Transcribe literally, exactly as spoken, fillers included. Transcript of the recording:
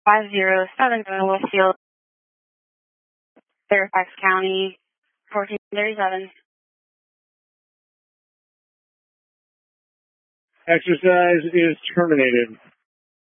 five zero seven seven Westfield, Fairfax County, fourteen thirty-seven. Exercise is terminated.